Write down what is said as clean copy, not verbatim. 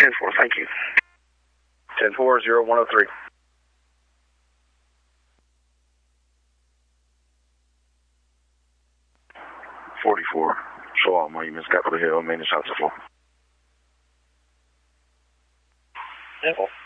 10-4, thank you. 10-4-0103. 44. Show all monuments, Capitol Hill, maintenance officer 4. 10-4.